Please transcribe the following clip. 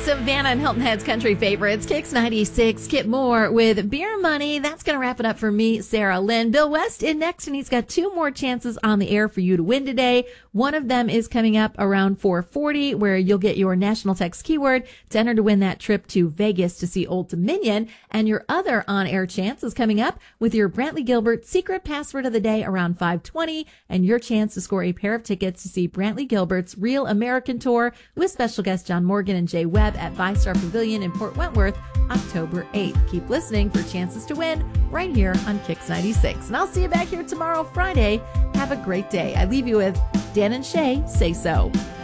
some Vanna and Hilton Head's country favorites. Kicks 96. Kip Moore with Beer Money. That's going to wrap it up for me, Sarah Lynn. Bill West in next, and he's got 2 more chances on the air for you to win today. One of them is coming up around 4:40, where you'll get your national text keyword to enter to win that trip to Vegas to see Old Dominion. And your other on-air chance is coming up with your Brantley Gilbert secret password of the day around 5:20, and your chance to score a pair of tickets to see Brantley Gilbert's Real American Tour with special guests John Morgan and Jay Webb at Five Star Pavilion in Port Wentworth, October 8th. Keep listening for chances to win right here on Kicks 96. And I'll see you back here tomorrow, Friday. Have a great day. I leave you with Dan and Shay Say So.